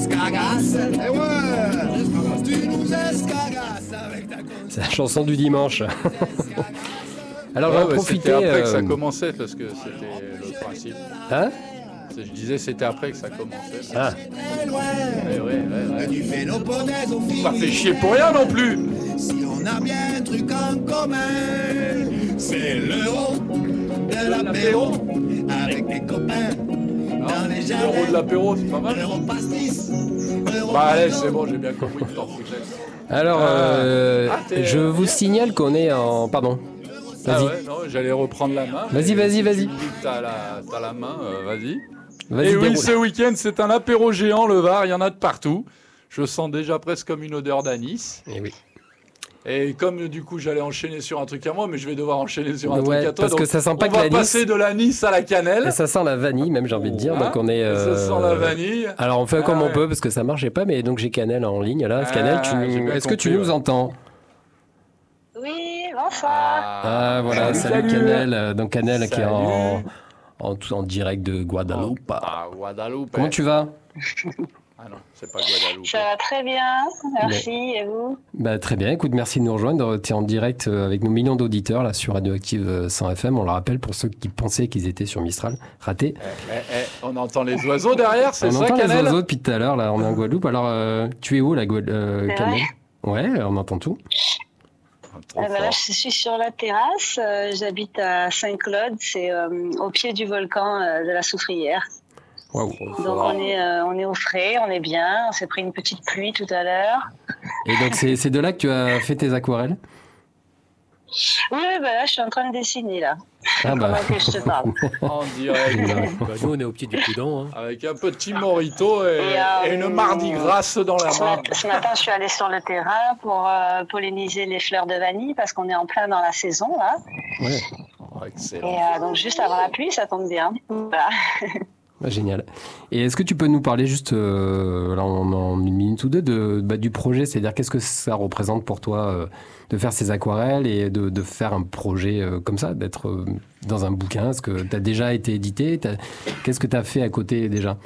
escagasses. Et ouais, tu nous escagasses avec ta conscience. C'est la chanson du dimanche. Alors, Ouais, j'en ouais, profiter. c'était après que ça commençait, parce que c'était le principe. Hein? Je disais, c'était après que ça commençait. Ah. Ouais. Tu fais nos ponaises au Pas fait chier pour rien non plus. Si on a bien un truc en commun, c'est l'euro de l'apéro avec des copains dans les jardins. L'euro de l'apéro, c'est pas mal. L'euro pastis. Bah allez, c'est bon, j'ai bien compris. T'en foutais. Alors, je vous signale qu'on est en... Pardon. Ah Vas-y. ouais, non, j'allais reprendre la main. Vas-y. Tu me dis que t'as la main, vas-y. Vas-y, Et oui, déroule. ce week-end, c'est un apéro géant, le Var, il y en a de partout. Je sens déjà presque comme une odeur d'anis. Eh oui. Et comme du coup j'allais enchaîner sur un truc à moi, mais je vais devoir enchaîner sur un Ouais, truc à toi. parce donc que ça sent pas on que va l'anis. passer de l'anis à la cannelle. Et ça sent la vanille, même, j'ai envie de dire. Hein, Donc, on est... Ça sent la vanille. Alors, on fait comme Ah on ouais. peut, parce que ça marchait pas, mais donc j'ai Cannelle en ligne, là. Cannelle, j'ai bien est-ce que tu compris, nous ouais. entends? Oui, bonsoir. Ah, voilà, salut Cannelle. Donc, Cannelle qui est Salut. en direct de Guadeloupe. Ah, Guadeloupe. Comment tu vas? Ah non, c'est pas Guadeloupe. Ça va très bien, merci. Et vous? Bah, très bien, écoute, merci de nous rejoindre. Tu es en direct avec nos millions d'auditeurs là, sur Radioactive 100 FM. On le rappelle pour ceux qui pensaient qu'ils étaient sur Mistral. Raté. On entend les oiseaux derrière, c'est On ça, entend les Cannelle? oiseaux depuis tout à l'heure, là, on est en Guadeloupe. Alors, tu es où, la Cannelle? Ouais, on entend tout. Trop Là, fort. je suis sur la terrasse. J'habite à Saint-Claude, c'est au pied du volcan de la Soufrière. Waouh. Donc on est au frais, on est bien. On s'est pris une petite pluie tout à l'heure. Et donc, c'est de là que tu as fait tes aquarelles? Oui, là, je suis en train de dessiner là. Ah bah. Pendant que je te parle. En direct, Bah, nous, on est au pied du coudon. Hein. avec un petit morito et une mardi grasse dans la main. Ce matin, je suis allée sur le terrain pour polliniser les fleurs de vanille parce qu'on est en plein dans la saison là. Ouais. Oh, excellent. Et donc juste avant la pluie, ça tombe bien. Voilà. Ah, génial. Et est-ce que tu peux nous parler juste, là, en une minute ou deux, du projet? C'est-à-dire, qu'est-ce que ça représente pour toi de faire ces aquarelles et de faire un projet comme ça, d'être dans un bouquin? Est-ce que tu as déjà été édité? Qu'est-ce que tu as fait à côté déjà?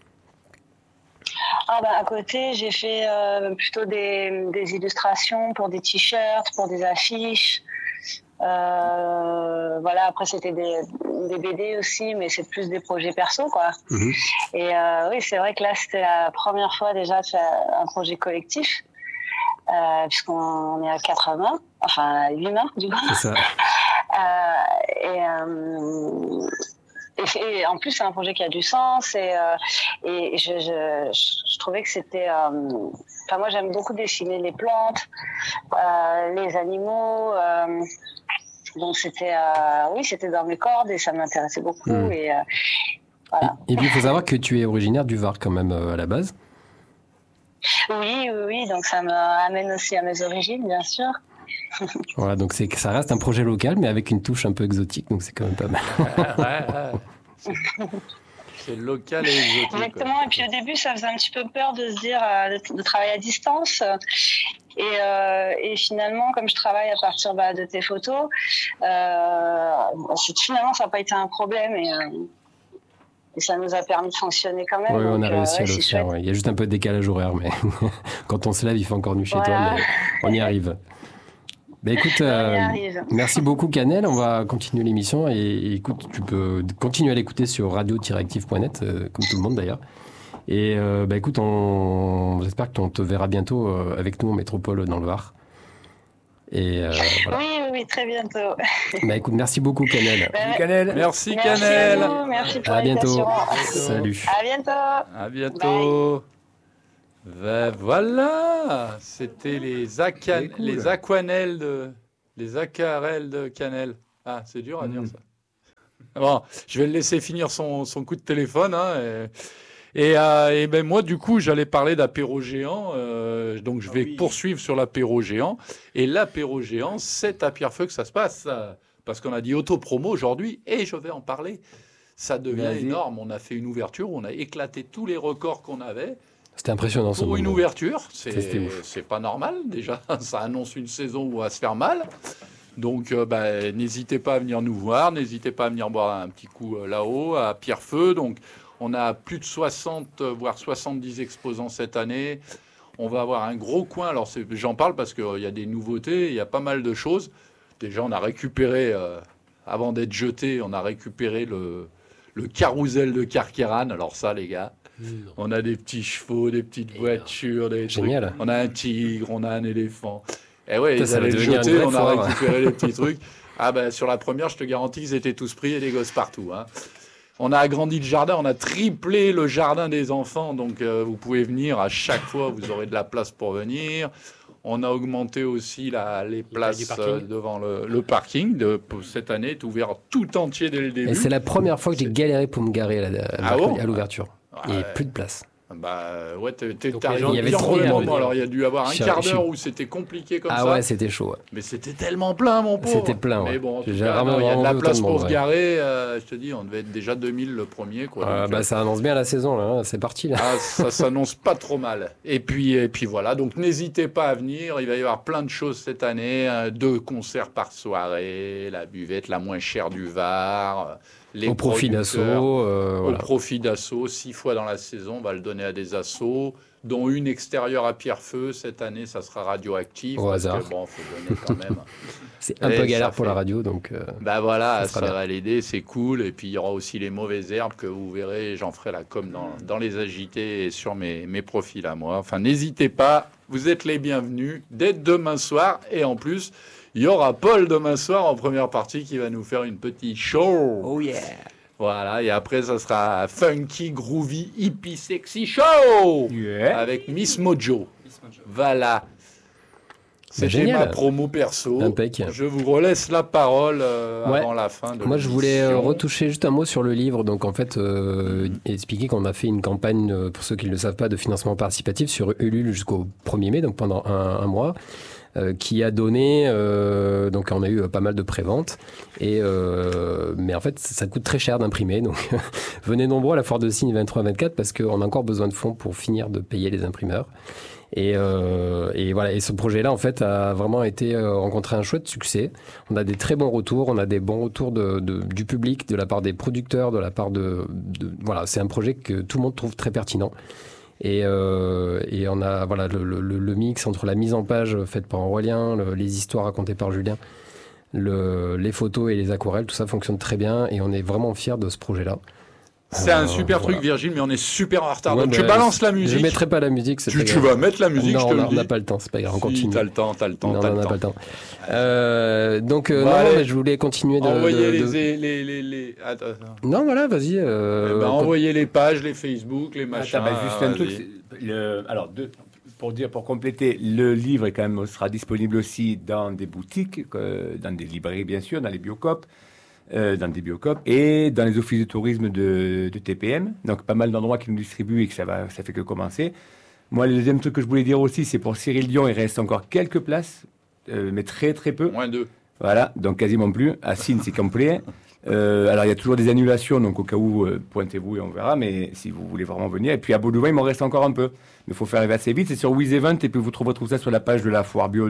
À côté, j'ai fait plutôt des illustrations pour des t-shirts, pour des affiches. Voilà, après c'était des BD aussi, mais c'est plus des projets perso, quoi. Mhm. Et oui, c'est vrai que là, c'était la première fois déjà de faire un projet collectif, puisqu'on est à 4 mains, enfin 8 mains, du coup. C'est ça. Et en plus, c'est un projet qui a du sens et je trouvais que c'était... Enfin, moi, j'aime beaucoup dessiner les plantes, les animaux. Donc, c'était dans mes cordes et ça m'intéressait beaucoup. Mmh. Et voilà. Et puis, il faut savoir que tu es originaire du Var quand même à la base. Oui. Donc, ça me ramène aussi à mes origines, bien sûr. Voilà, donc ça reste un projet local, mais avec une touche un peu exotique, donc c'est quand même pas mal. Ouais. C'est local et exotique. Exactement. Et puis au début, ça faisait un petit peu peur de se dire de travailler à distance. Et finalement, comme je travaille à partir de tes photos, finalement, ça n'a pas été un problème. Et ça nous a permis de fonctionner quand même. Oui, on a donc, réussi à le c'est faire. chouette. Ouais. Il y a juste un peu de décalage horaire, mais quand on se lève, il fait encore nuit chez Voilà. toi, mais on y arrive. Bah, écoute, On y arrive. merci beaucoup Cannelle, on va continuer l'émission et écoute, tu peux continuer à l'écouter sur radio-active.net, comme tout le monde d'ailleurs. Et écoute, j'espère qu'on te verra bientôt avec nous en métropole dans le Var. Et voilà. Oui, très bientôt. Bah écoute, merci beaucoup Cannelle. Cannelle. Merci, Merci Cannelle. à vous, merci pour À bientôt. l'invitation. Salut. À bientôt. À bientôt. Ben voilà, c'était les aquarelles de Cannelle. Ah, c'est dur à dire ça. Bon, je vais le laisser finir son coup de téléphone. Hein, et ben moi, du coup, j'allais parler d'apéro géant. Donc, je vais poursuivre sur l'apéro géant. Et l'apéro géant, c'est à Pierrefeu que ça se passe. Parce qu'on a dit autopromo aujourd'hui, et je vais en parler. Ça devient énorme. On a fait une ouverture, on a éclaté tous les records qu'on avait. C'était impressionnant ce Pour une moment. ouverture, C'était ouf. c'est pas normal déjà. Ça annonce une saison où on va se faire mal. Donc, n'hésitez pas à venir nous voir, n'hésitez pas à venir boire un petit coup là-haut, à Pierrefeu. Donc, On a plus de 60, voire 70 exposants cette année. On va avoir un gros coin. Alors, j'en parle parce qu'il y a des nouveautés, il y a pas mal de choses. Déjà, on a récupéré, avant d'être jeté, on a récupéré le carrousel de Carqueiranne. Alors ça, les gars, on a des petits chevaux, des petites voitures, des Génial. trucs. On a un tigre, on a un éléphant. Et ouais, Ça, ils ça va allaient le devenir une jeter, vraie on a foire. récupéré les petits trucs. Ah ben, sur la première, je te garantis qu'ils étaient tous pris et des gosses partout. Hein. On a agrandi le jardin, on a triplé le jardin des enfants. Donc, vous pouvez venir à chaque fois, vous aurez de la place pour venir. On a augmenté aussi les places devant le parking. Cette année est ouvert tout entier dès le début. Et c'est la première fois que j'ai galéré pour me garer à l'ouverture. Il n'y avait plus de place. Bah ouais, t'es Donc, arrivé il y avait bien trop au de moment. monde. Alors il y a dû avoir un quart d'heure où c'était compliqué comme ça. Ah ouais, c'était chaud. Ouais. Mais c'était tellement plein, mon pauvre. C'était plein, ouais. Mais bon, en tout J'ai cas, vraiment il y a de la vu place autant de pour monde, se garer. Je te dis, on devait être déjà 2000 le premier. Quoi. Donc, Ça annonce bien la saison, là. C'est parti, là. ah, ça s'annonce pas trop mal. Et puis voilà, donc n'hésitez pas à venir. Il va y avoir plein de choses cette année. 2 concerts par soirée, la buvette la moins chère du Var. Les Au profit producteurs. d'assaut. Au profit d'assaut, 6 fois dans la saison, on va le donner à des assos, dont une extérieure à Pierrefeu. Cette année, ça sera radioactif. Au hasard. Que, bon, faut donner quand même. C'est un Et peu ça galère pour fait- la radio, donc... Bah voilà, Ça ça sera va l'aider, c'est cool. Et puis il y aura aussi les mauvaises herbes que vous verrez. J'en ferai la com dans les agités et sur mes profils à moi. Enfin, n'hésitez pas, vous êtes les bienvenus dès demain soir. Et en plus, il y aura Paul demain soir en première partie qui va nous faire une petite show. Oh yeah. Voilà, et après, ça sera Funky, Groovy, Hippie, Sexy Show Yeah. avec Miss Mojo. Voilà. C'était génial. ma promo perso. Impec. Je vous relaisse la parole Ouais. avant la fin de Moi, je voulais l'émission. retoucher juste un mot sur le livre. Donc, en fait, expliquer qu'on a fait une campagne, pour ceux qui ne le savent pas, de financement participatif sur Ulule jusqu'au 1er mai, donc pendant un mois, qui a donné... donc, on a eu pas mal de préventes. Mais en fait, ça coûte très cher d'imprimer. Donc, venez nombreux à la Foire de Signes 23-24 parce qu'on a encore besoin de fonds pour finir de payer les imprimeurs. Et voilà. Et ce projet-là, en fait, a vraiment rencontré un chouette succès. On a des très bons retours. On a des bons retours du public, de la part des producteurs, de la part voilà. C'est un projet que tout le monde trouve très pertinent. Et on a voilà le mix entre la mise en page faite par Aurélien, les histoires racontées par Julien, les photos et les aquarelles, tout ça fonctionne très bien. Et on est vraiment fiers de ce projet-là. C'est un super voilà. truc, Virgile, mais on est super en retard. Ouais, Donc, bah, tu balances la musique. Je mettrai pas la musique. C'est pas Tu grave. vas mettre la musique, non, je te on le dis. n'a pas le temps, c'est pas grave, on Si, continue. t'as le temps, t'as le temps, Non, t'as on le n'a temps. pas le temps. Donc, Bon, non, allez. mais je voulais continuer de... Envoyez de- les... Attends. Non, voilà, vas-y. Envoyez les pages, les Facebook, les machins. Attends, juste un truc. vas-y. Alors, pour compléter, le livre sera disponible aussi dans des boutiques, dans des librairies bien sûr, dans les Biocop, dans des Biocop et dans les offices de tourisme de TPM. Donc pas mal d'endroits qui nous distribuent et que ça fait que commencer. Moi, le deuxième truc que je voulais dire aussi, c'est pour Cyril Dion, il reste encore quelques places, mais très très peu. Moins 2. Voilà, donc quasiment plus. À Signes, c'est complet. Alors, il y a toujours des annulations, donc au cas où, pointez-vous et on verra, mais si vous voulez vraiment venir. Et puis à Baudouin, il m'en reste encore un peu. Mais il faut faire arriver assez vite. C'est sur WizEvent, et puis vous trouverez tout ça sur la page de la Foire Bio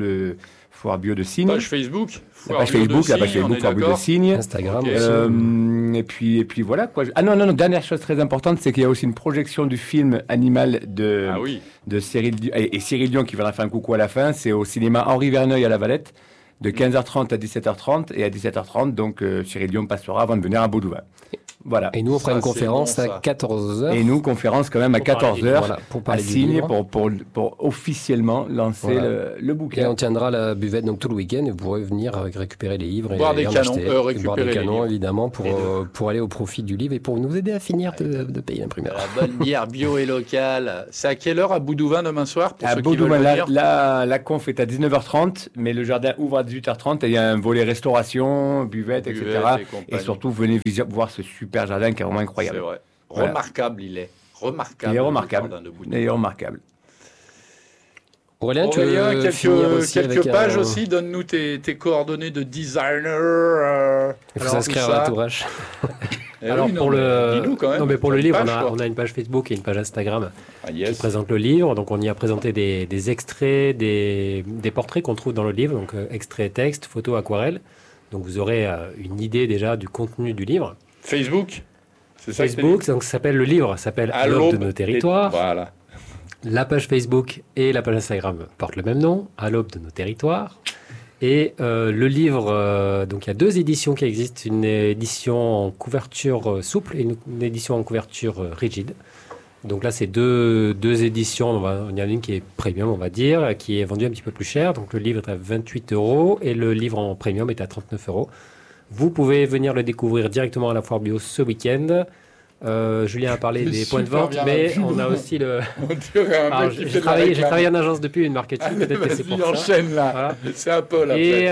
de Signes. Page Facebook. La page Facebook, Foire Bio de Signes. Instagram Ok. aussi. Et puis voilà, quoi. Ah non, dernière chose très importante, c'est qu'il y a aussi une projection du film Animal Ah oui. de Cyril Dion, et Cyril Dion qui viendra faire un coucou à la fin. C'est au cinéma Henri Verneuil à La Valette, de 15h30 à 17h30. Et à 17h30, donc Cyril Dion passera avant de venir à Baudouin. Voilà. Et nous, on fera Ça, une c'est conférence bon, à ça. 14h. Et nous, conférence quand même à Pour parler du 14h Voilà, pour à parler du Signes livre. pour officiellement lancer Voilà. le Et bouquin. on tiendra la buvette donc tout le week-end et vous pourrez venir récupérer les livres Boire et des en canons, acheter. récupérer Et boire des les canons livres. évidemment pour aller au profit du livre et pour nous aider à finir de payer l'imprimeur. La bonne bière bio et locale. C'est à quelle heure à Boudouin demain soir pour À ceux qui veulent Baudouin, venir la conf est à 19h30, mais le jardin ouvre à 18h30 et il y a un volet restauration, buvette, etc. Buvette et compagnie. Et surtout, venez voir ce super jardin qui est vraiment C'est incroyable. vrai. Voilà. Remarquable, il est. Remarquable. Il est le remarquable. jardin de Boudouin. Il est remarquable. Aurélien, tu Aurélien, veux finir aussi quelques avec pages un- aussi. Donne-nous tes coordonnées de designer. Il faut Alors, s'inscrire tout à la ça. Tourache. Alors pour le non, mais pour le livre, page, quoi. on a une page Facebook et une page Instagram Ah, qui yes. présente le livre. Donc on y a présenté des extraits, des portraits qu'on trouve dans le livre, donc extraits texte, photos, aquarelles. Donc vous aurez une idée déjà du contenu du livre. Facebook. C'est ça que Facebook, donc ça s'appelle le livre, s'appelle À l'aube de nos territoires. Voilà. La page Facebook et la page Instagram portent le même nom, À l'aube de nos territoires. Et le livre, donc il y a 2 éditions qui existent, une édition en couverture souple et une édition en couverture rigide. Donc là, c'est deux éditions. Il y en a une qui est premium, on va dire, qui est vendue un petit peu plus cher. Donc le livre est à 28 € et le livre en premium est à 39 €. Vous pouvez venir le découvrir directement à la Foire Bio ce week-end. Julien a parlé des points de vente, mais on a aussi le... J'ai travaillé en agence de pub et de marketing, peut-être que c'est pour ça. Enchaîne là, voilà. C'est un peu là. Et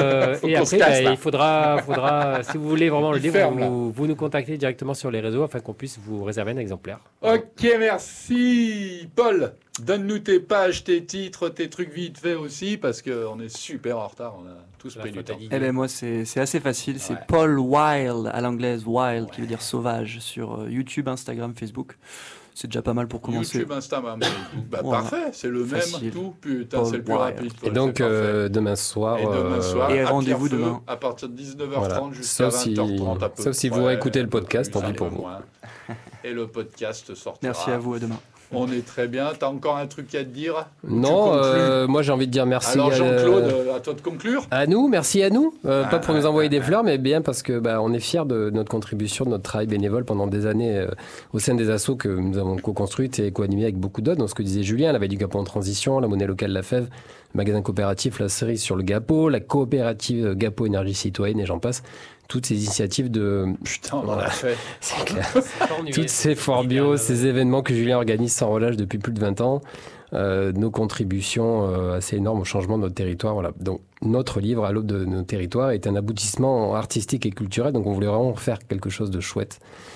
après, il faudra, si vous voulez vraiment le livre, vous nous contactez directement sur les réseaux afin qu'on puisse vous réserver un exemplaire. Ok, merci. Paul, donne-nous tes pages, tes titres, tes trucs vite fait aussi, parce qu'on est super en retard, on a tous pris du temps. Eh ben moi, c'est assez facile, c'est Paul Wild, à l'anglaise, Wild, qui veut dire sauvage, sur YouTube, Instagram, Facebook. C'est déjà pas mal pour commencer. YouTube, Instagram, Facebook. Bah, voilà. Parfait, c'est le facile. Même tout. Putain, Paul c'est le plus rapide. Et donc, demain soir. Et rendez-vous demain. À partir de 19h30 jusqu'à 20h30. Sauf si vous réécoutez le podcast, tant pis pour vous. Et le podcast sortira. Merci à vous, à demain. On est très bien. T'as encore un truc à te dire? Non, moi j'ai envie de dire merci. Alors Jean-Claude, à toi de conclure. À nous, merci à nous. Pas pour nous envoyer des fleurs, mais bien parce que on est fiers de notre contribution, de notre travail bénévole pendant des années au sein des assos que nous avons co-construites et co-animées avec beaucoup d'autres. Donc ce que disait Julien, la Veille du Gapot en transition, la monnaie locale La Fève, le magasin coopératif, la série sur le Gapot, la coopérative Gapot Énergie Citoyenne et j'en passe. Toutes ces initiatives de... Putain, on l'a fait. C'est clair. Toutes ces foires bio, ces événements que Julien organise sans relâche depuis plus de 20 ans, nos contributions assez énormes au changement de notre territoire. Voilà. Donc, notre livre, À l'aube de nos territoires, est un aboutissement artistique et culturel. Donc, on voulait vraiment faire quelque chose de chouette.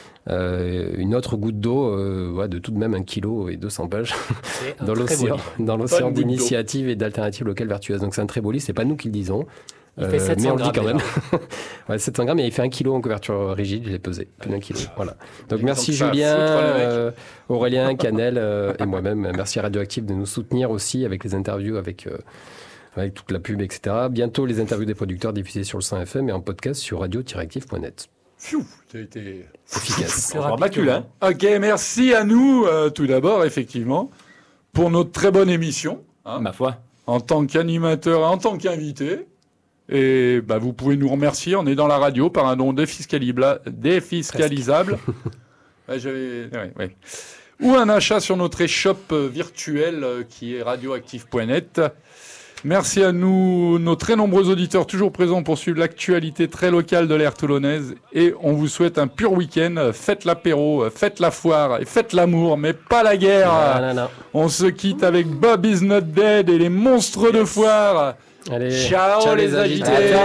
Une autre goutte d'eau de tout de même 1 kg et 200 pages dans l'océan d'initiatives et d'alternatives locales vertueuses. Donc, c'est un très beau livre. C'est pas nous qui le disons. Il fait 700 mais on le dit grammes quand même. Ouais, 700 grammes et il fait 1 kg en couverture rigide, je l'ai pesé, plus d'1 kg. Voilà. Donc merci Julien, Aurélien, Canel et moi-même. Merci à Radioactive de nous soutenir aussi avec les interviews, avec toute la pub, etc. Bientôt les interviews des producteurs diffusées sur le 100 FM et en podcast sur radio-active.net. T'as été efficace. C'est battu là. Ok, merci à nous tout d'abord, effectivement, pour notre très bonne émission. Ma foi. En tant qu'animateur et en tant qu'invité. Et vous pouvez nous remercier. On est dans la radio par un don défiscalisable. Ou un achat sur notre échoppe virtuelle qui est radioactive.net. Merci à nous, nos très nombreux auditeurs toujours présents pour suivre l'actualité très locale de l'ère toulonnaise. Et on vous souhaite un pur week-end. Faites l'apéro, faites la foire et faites l'amour, mais pas la guerre. Non. On se quitte avec Bob is not dead et les monstres de foire. Allez, ciao les agités.